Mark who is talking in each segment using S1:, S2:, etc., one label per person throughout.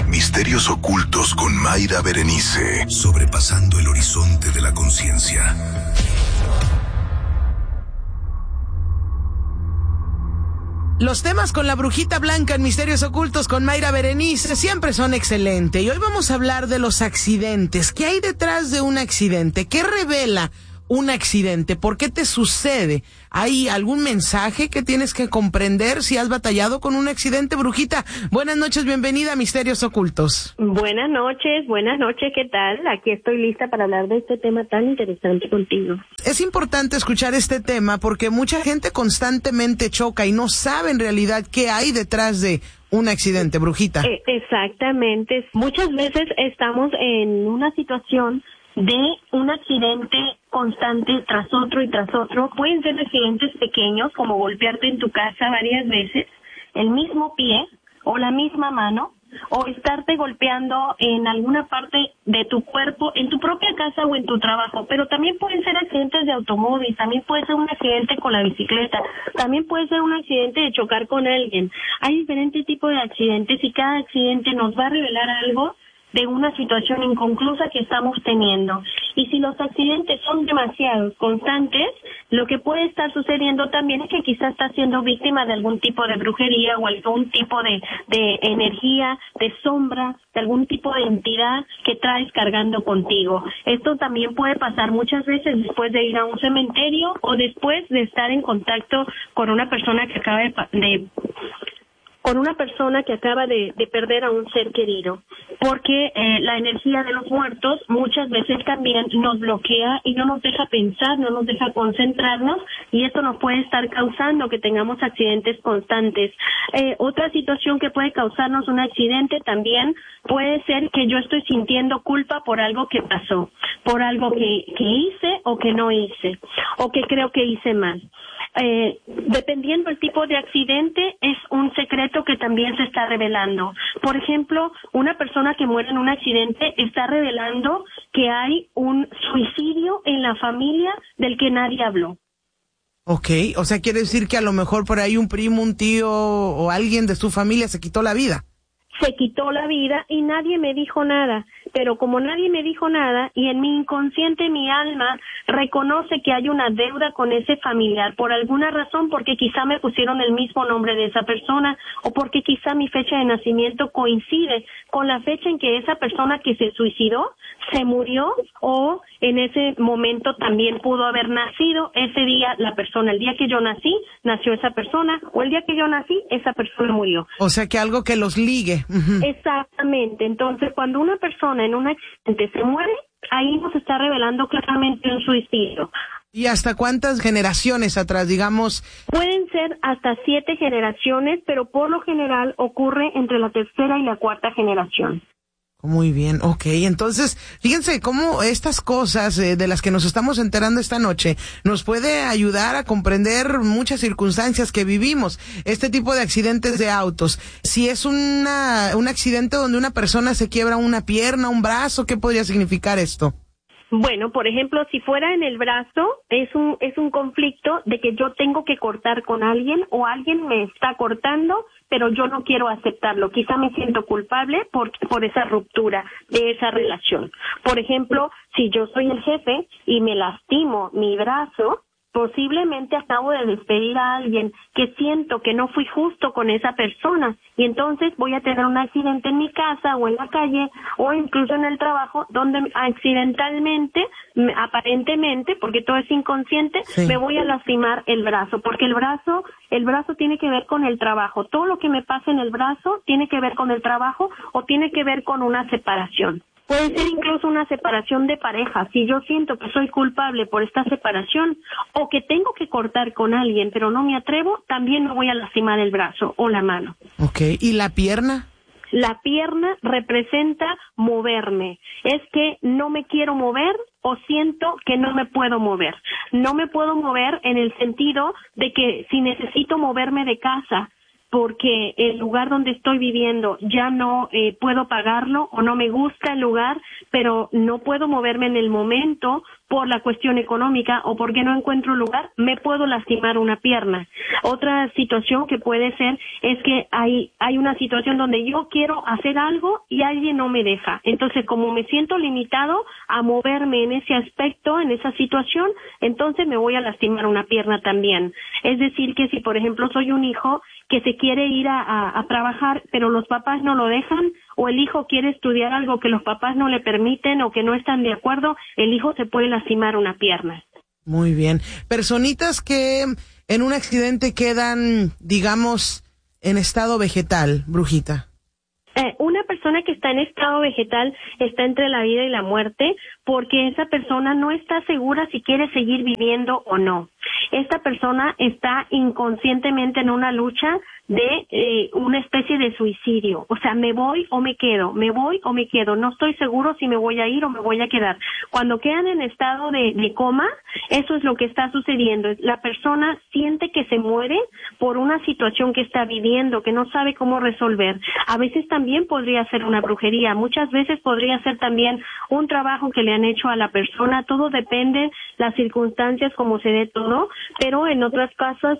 S1: Misterios ocultos con Mayra Berenice. Sobrepasando el horizonte de la conciencia.
S2: Los temas con la brujita blanca en Misterios Ocultos con Mayra Berenice siempre son excelentes. Y hoy vamos a hablar de los accidentes. ¿Qué hay detrás de un accidente? ¿Qué revela un accidente? ¿Por qué te sucede? ¿Hay algún mensaje que tienes que comprender si has batallado con un accidente, brujita? Buenas noches, bienvenida a Misterios Ocultos.
S3: Buenas noches, ¿qué tal? Aquí estoy lista para hablar de este tema tan interesante contigo.
S2: Es importante escuchar este tema porque mucha gente constantemente choca y no sabe en realidad qué hay detrás de un accidente, brujita.
S3: Exactamente. Muchas veces estamos en una situación de un accidente constante tras otro y tras otro. Pueden ser accidentes pequeños, como golpearte en tu casa varias veces, el mismo pie o la misma mano, o estarte golpeando en alguna parte de tu cuerpo, en tu propia casa o en tu trabajo. Pero también pueden ser accidentes de automóvil, también puede ser un accidente con la bicicleta, también puede ser un accidente de chocar con alguien. Hay diferentes tipos de accidentes y cada accidente nos va a revelar algo de una situación inconclusa que estamos teniendo. Y si los accidentes son demasiado constantes, lo que puede estar sucediendo también es que quizás estás siendo víctima de algún tipo de brujería o algún tipo de energía, de sombra, de algún tipo de entidad que traes cargando contigo. Esto también puede pasar muchas veces después de ir a un cementerio o después de estar en contacto con una persona que acaba de perder a un ser querido, porque la energía de los muertos muchas veces también nos bloquea y no nos deja pensar, no nos deja concentrarnos, y esto nos puede estar causando que tengamos accidentes constantes. Otra situación que puede causarnos un accidente también puede ser que yo estoy sintiendo culpa por algo que pasó, por algo que hice o que no hice, o que creo que hice mal. Dependiendo del tipo de accidente, es un secreto que también se está revelando. Por ejemplo, una persona que muere en un accidente está revelando que hay un suicidio en la familia del que nadie habló.
S2: Ok, o sea, quiere decir que a lo mejor por ahí un primo, un tío o alguien de su familia se quitó la vida.
S3: Se quitó la vida y nadie me dijo nada, pero como nadie me dijo nada y en mi inconsciente, mi alma reconoce que hay una deuda con ese familiar por alguna razón, porque quizá me pusieron el mismo nombre de esa persona o porque quizá mi fecha de nacimiento coincide con la fecha en que esa persona que se suicidó se murió, o en ese momento también pudo haber nacido ese día la persona. El día que yo nací, nació esa persona, o el día que yo nací, esa persona murió.
S2: O sea, que algo que los ligue.
S3: Exactamente. Entonces, cuando una persona en un accidente se muere, ahí nos está revelando claramente un suicidio.
S2: ¿Y hasta cuántas generaciones atrás, digamos?
S3: Pueden ser hasta 7 generaciones, pero por lo general ocurre entre la tercera y la cuarta generación.
S2: Muy bien, ok. Entonces, fíjense cómo estas cosas de las que nos estamos enterando esta noche nos puede ayudar a comprender muchas circunstancias que vivimos. Este tipo de accidentes de autos. Si es un accidente donde una persona se quiebra una pierna, un brazo, ¿qué podría significar esto?
S3: Bueno, por ejemplo, si fuera en el brazo, es un conflicto de que yo tengo que cortar con alguien o alguien me está cortando, pero yo no quiero aceptarlo. Quizá me siento culpable por esa ruptura de esa relación. Por ejemplo, si yo soy el jefe y me lastimo mi brazo, posiblemente acabo de despedir a alguien que siento que no fui justo con esa persona, y entonces voy a tener un accidente en mi casa o en la calle o incluso en el trabajo donde accidentalmente, aparentemente, porque todo es inconsciente, sí, me voy a lastimar el brazo, porque el brazo tiene que ver con el trabajo. Todo lo que me pasa en el brazo tiene que ver con el trabajo o tiene que ver con una separación. Puede ser incluso una separación de pareja. Si yo siento que soy culpable por esta separación o que tengo que cortar con alguien pero no me atrevo, también me voy a lastimar el brazo o la mano.
S2: Ok, ¿y la pierna?
S3: La pierna representa moverme. Es que no me quiero mover o siento que no me puedo mover. No me puedo mover en el sentido de que si necesito moverme de casa, porque el lugar donde estoy viviendo ya no puedo pagarlo o no me gusta el lugar, pero no puedo moverme en el momento por la cuestión económica o porque no encuentro lugar, me puedo lastimar una pierna. Otra situación que puede ser es que hay una situación donde yo quiero hacer algo y alguien no me deja. Entonces, como me siento limitado a moverme en ese aspecto, en esa situación, entonces me voy a lastimar una pierna también. Es decir, que si, por ejemplo, soy un hijo que se quiere ir a trabajar, pero los papás no lo dejan, o el hijo quiere estudiar algo que los papás no le permiten o que no están de acuerdo, el hijo se puede lastimar una pierna.
S2: Muy bien. Personitas que en un accidente quedan, digamos, en estado vegetal, Brujita.
S3: Una persona que está en estado vegetal está entre la vida y la muerte porque esa persona no está segura si quiere seguir viviendo o no. Esta persona está inconscientemente en una lucha de una especie de suicidio. O sea, me voy o me quedo, me voy o me quedo. No estoy seguro si me voy a ir o me voy a quedar. Cuando quedan en estado de coma, eso es lo que está sucediendo. La persona siente que se muere por una situación que está viviendo, que no sabe cómo resolver. A veces también podría ser una brujería. Muchas veces podría ser también un trabajo que le han hecho a la persona. Todo depende las circunstancias, como se dé todo, pero en otros casos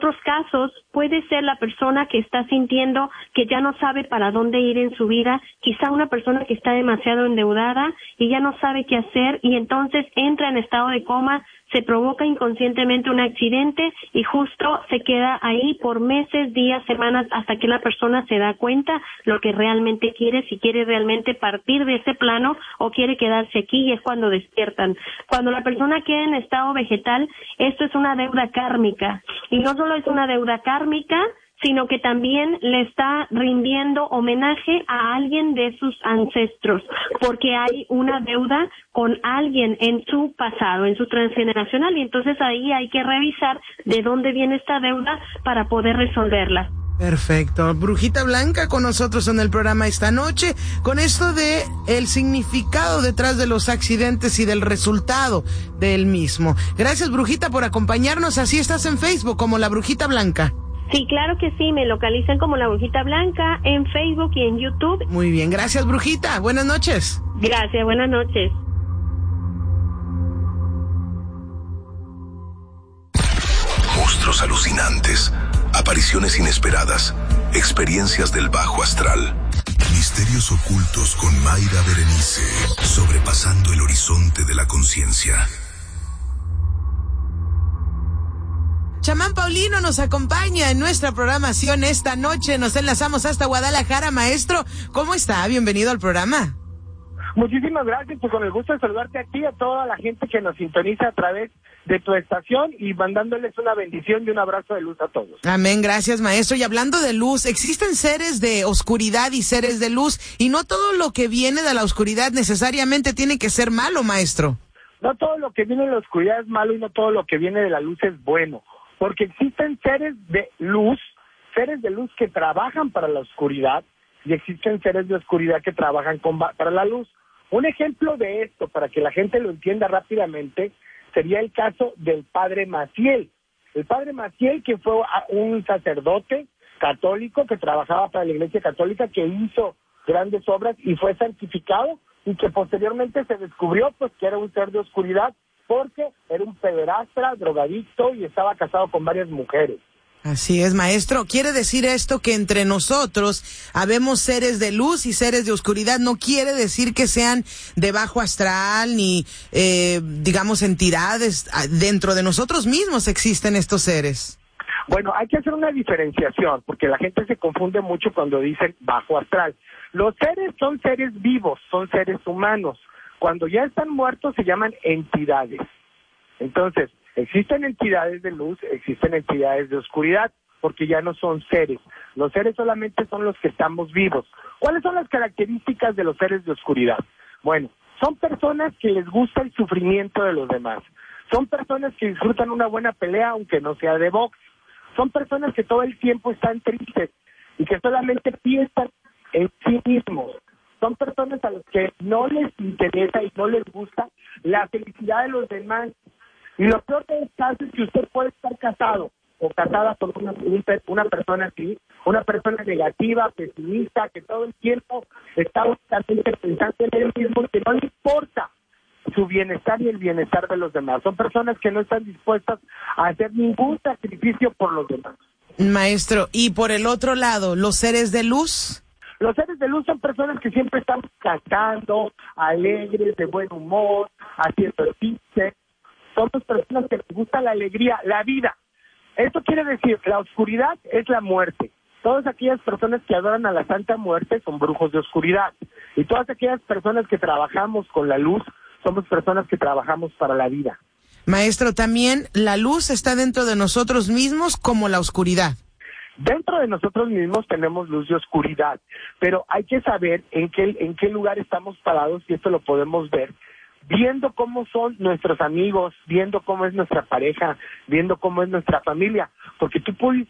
S3: puede ser la persona que está sintiendo que ya no sabe para dónde ir en su vida, quizá una persona que está demasiado endeudada y ya no sabe qué hacer y entonces entra en estado de coma, se provoca inconscientemente un accidente y justo se queda ahí por meses, días, semanas, hasta que la persona se da cuenta lo que realmente quiere, si quiere realmente partir de ese plano o quiere quedarse aquí, y es cuando despiertan. Cuando la persona queda en estado vegetal, esto es una deuda kármica, y no solo es una deuda kármica, sino que también le está rindiendo homenaje a alguien de sus ancestros, porque hay una deuda con alguien en su pasado, en su transgeneracional, y entonces ahí hay que revisar de dónde viene esta deuda para poder resolverla.
S2: Perfecto. Brujita Blanca con nosotros en el programa esta noche, con esto de el significado detrás de los accidentes y del resultado del mismo. Gracias, Brujita, por acompañarnos. Así estás en Facebook como La Brujita Blanca.
S3: Sí, claro que sí, me localizan como La Brujita Blanca en Facebook y en YouTube.
S2: Muy bien, gracias, Brujita. Buenas noches.
S3: Gracias, buenas noches.
S1: Monstruos alucinantes, apariciones inesperadas, experiencias del bajo astral. Misterios ocultos con Mayra Berenice, sobrepasando el horizonte de la conciencia.
S2: Chamán Paulino nos acompaña en nuestra programación esta noche. Nos enlazamos hasta Guadalajara. Maestro, ¿cómo está? Bienvenido al programa.
S4: Muchísimas gracias, pues con el gusto de saludarte aquí a toda la gente que nos sintoniza a través de tu estación y mandándoles una bendición y un abrazo de luz a todos.
S2: Amén, gracias, maestro. Y hablando de luz, existen seres de oscuridad y seres de luz, y no todo lo que viene de la oscuridad necesariamente tiene que ser malo, maestro.
S4: No todo lo que viene de la oscuridad es malo y no todo lo que viene de la luz es bueno. Porque existen seres de luz que trabajan para la oscuridad y existen seres de oscuridad que trabajan para la luz. Un ejemplo de esto, para que la gente lo entienda rápidamente, sería el caso del padre Maciel. El padre Maciel, que fue un sacerdote católico que trabajaba para la Iglesia Católica, que hizo grandes obras y fue santificado, y que posteriormente se descubrió pues que era un ser de oscuridad, porque era un pederastra, drogadicto y estaba casado con varias mujeres.
S2: Así es, maestro. ¿Quiere decir esto que entre nosotros habemos seres de luz y seres de oscuridad? No quiere decir que sean de bajo astral ni, digamos, entidades. Dentro de nosotros mismos existen estos seres.
S4: Bueno, hay que hacer una diferenciación, porque la gente se confunde mucho cuando dicen bajo astral. Los seres son seres vivos, son seres humanos. Cuando ya están muertos se llaman entidades. Entonces, existen entidades de luz, existen entidades de oscuridad, porque ya no son seres. Los seres solamente son los que estamos vivos. ¿Cuáles son las características de los seres de oscuridad? Bueno, son personas que les gusta el sufrimiento de los demás. Son personas que disfrutan una buena pelea, aunque no sea de box. Son personas que todo el tiempo están tristes y que solamente piensan en sí mismos. Son personas a las que no les interesa y no les gusta la felicidad de los demás. Y lo peor de este caso es que usted puede estar casado, o casada por una persona así, una persona negativa, pesimista, que todo el tiempo está únicamente pensando en él mismo, que no le importa su bienestar y el bienestar de los demás. Son personas que no están dispuestas a hacer ningún sacrificio por los demás.
S2: Maestro, y por el otro lado, ¿los seres de luz?
S4: Los seres de luz son personas que siempre están cantando, alegres, de buen humor, haciendo chistes. Somos personas que les gusta la alegría, la vida. Esto quiere decir, la oscuridad es la muerte. Todas aquellas personas que adoran a la Santa Muerte son brujos de oscuridad. Y todas aquellas personas que trabajamos con la luz, somos personas que trabajamos para la vida.
S2: Maestro, también la luz está dentro de nosotros mismos como la oscuridad.
S4: Dentro de nosotros mismos tenemos luz y oscuridad, pero hay que saber en qué lugar estamos parados, y esto lo podemos ver viendo cómo son nuestros amigos, viendo cómo es nuestra pareja, viendo cómo es nuestra familia, porque tú puedes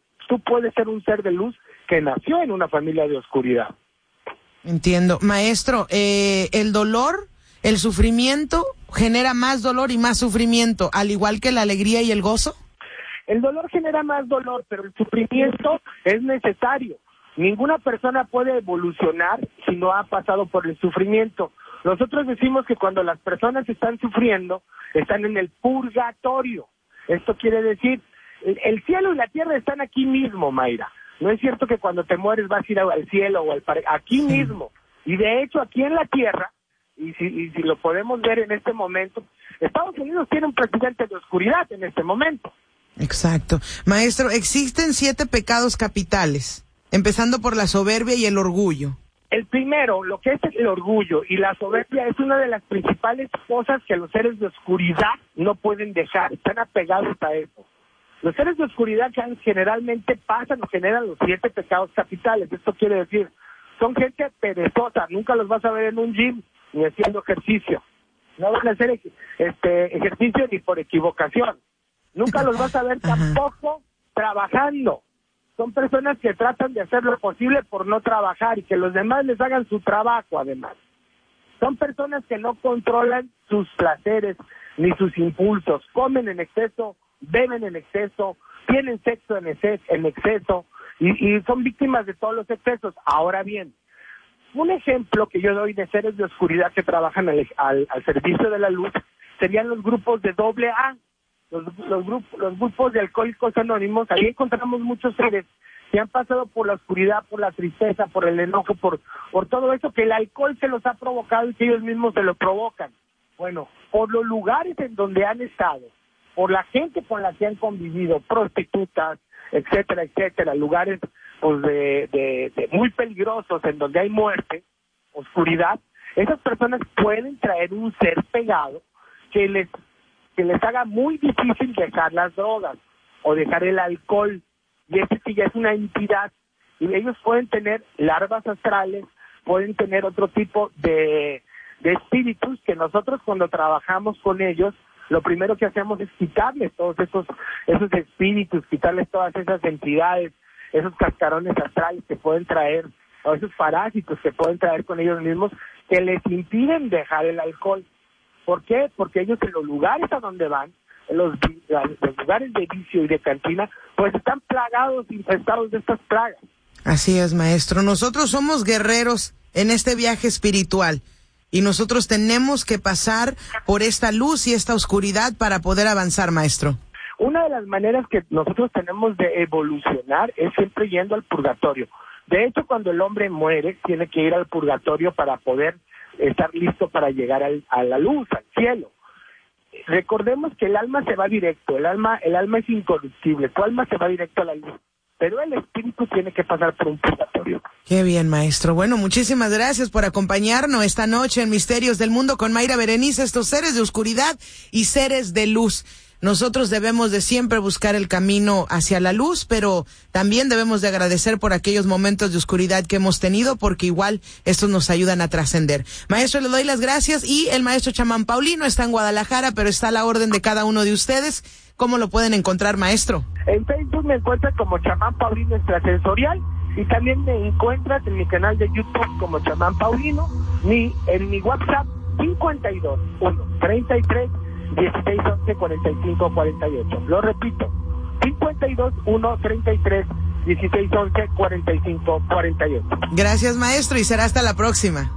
S4: ser un ser de luz que nació en una familia de oscuridad.
S2: Entiendo. Maestro, el dolor, el sufrimiento genera más dolor y más sufrimiento, al igual que la alegría y el gozo.
S4: El dolor genera más dolor, pero el sufrimiento es necesario. Ninguna persona puede evolucionar si no ha pasado por el sufrimiento. Nosotros decimos que cuando las personas están sufriendo, están en el purgatorio. Esto quiere decir, el cielo y la tierra están aquí mismo, Mayra. No es cierto que cuando te mueres vas a ir al cielo o al paraíso, aquí mismo. Y de hecho, aquí en la tierra, y si lo podemos ver en este momento, Estados Unidos tiene un presidente de oscuridad en este momento.
S2: Exacto. Maestro, existen 7 pecados capitales, empezando por la soberbia y el orgullo.
S4: El primero, lo que es el orgullo y la soberbia, es una de las principales cosas que los seres de oscuridad no pueden dejar, están apegados a eso. Los seres de oscuridad generalmente pasan o generan los 7 pecados capitales. Esto quiere decir, son gente perezosa, nunca los vas a ver en un gym ni haciendo ejercicio. No van a hacer ejercicio ni por equivocación. Nunca los vas a ver tampoco trabajando. Son personas que tratan de hacer lo posible por no trabajar y que los demás les hagan su trabajo, además. Son personas que no controlan sus placeres ni sus impulsos. Comen en exceso, beben en exceso, tienen sexo en exceso y son víctimas de todos los excesos. Ahora bien, un ejemplo que yo doy de seres de oscuridad que trabajan al servicio de la luz serían los grupos de AA. Los grupos de alcohólicos anónimos. Ahí encontramos muchos seres que han pasado por la oscuridad, por la tristeza, por el enojo, por todo eso que el alcohol se los ha provocado y que ellos mismos se lo provocan. Bueno, por los lugares en donde han estado, por la gente con la que han convivido, prostitutas, etcétera, lugares pues de muy peligrosos en donde hay muerte, oscuridad, esas personas pueden traer un ser pegado que les haga muy difícil dejar las drogas o dejar el alcohol, y ese sí ya es una entidad, y ellos pueden tener larvas astrales, pueden tener otro tipo de espíritus que nosotros cuando trabajamos con ellos, lo primero que hacemos es quitarles todos esos espíritus, quitarles todas esas entidades, esos cascarones astrales que pueden traer, o esos parásitos que pueden traer con ellos mismos, que les impiden dejar el alcohol. ¿Por qué? Porque ellos en los lugares a donde van, en los lugares de vicio y de cantina, pues están plagados, infestados de estas plagas.
S2: Así es, maestro. Nosotros somos guerreros en este viaje espiritual y nosotros tenemos que pasar por esta luz y esta oscuridad para poder avanzar, maestro.
S4: Una de las maneras que nosotros tenemos de evolucionar es siempre yendo al purgatorio. De hecho, cuando el hombre muere, tiene que ir al purgatorio para poder estar listo para llegar a la luz, al cielo. Recordemos que el alma se va directo, el alma es incorruptible, tu alma se va directo a la luz, pero el espíritu tiene que pasar por un purgatorio.
S2: Qué bien, maestro. Bueno, muchísimas gracias por acompañarnos esta noche en Misterios del Mundo con Mayra Berenice, estos seres de oscuridad y seres de luz. Nosotros debemos de siempre buscar el camino hacia la luz, pero también debemos de agradecer por aquellos momentos de oscuridad que hemos tenido, porque igual estos nos ayudan a trascender. Maestro, le doy las gracias, y el maestro chamán Paulino está en Guadalajara, pero está a la orden de cada uno de ustedes. ¿Cómo lo pueden encontrar, maestro?
S4: En Facebook me encuentran como chamán Paulino extrasensorial, y también me encuentras en mi canal de YouTube como chamán Paulino, en mi WhatsApp 52 1 33 16 11 45 48. Lo repito, 52 1 33 16 11 45 48.
S2: Gracias, maestro, y será hasta la próxima.